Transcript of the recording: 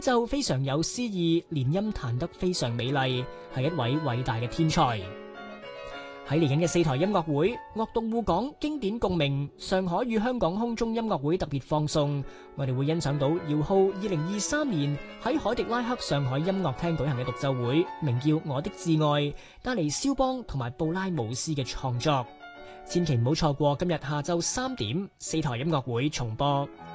奏非常有詩意，連音彈得非常美麗，係一位偉大嘅天才。喺嚟緊嘅4台音樂會，樂動互港經典共鳴，上海與香港空中音樂會特別放送，我哋會欣賞到姚浩2023年喺海迪拉克上海音樂廳舉行嘅獨奏會，名叫《我的摯愛》，帶嚟肖邦同埋布拉姆斯嘅創作。千祈唔好錯過今日下晝3點4台音樂會重播。